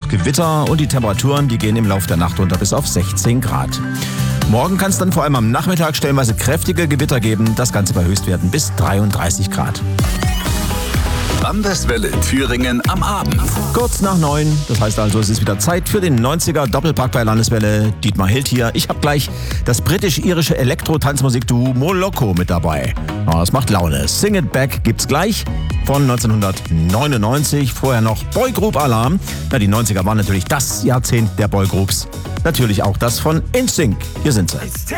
Gewitter und die Temperaturen, die gehen im Laufe der Nacht runter bis auf 16 Grad. Morgen kann es dann vor allem am Nachmittag stellenweise kräftige Gewitter geben, das Ganze bei Höchstwerten bis 33 Grad. Landeswelle Thüringen am Abend. Kurz nach 9, das heißt also, es ist wieder Zeit für den 90er Doppelpack bei Landeswelle. Dietmar Hild hier. Ich habe gleich das britisch-irische Elektro-Tanzmusik-Duo Moloko mit dabei. Oh, das macht Laune. Sing It Back gibt's gleich von 1999. Vorher noch Boygroup Alarm. Na, die 90er waren natürlich das Jahrzehnt der Boygroups. Natürlich auch das von NSYNC. Hier sind sie.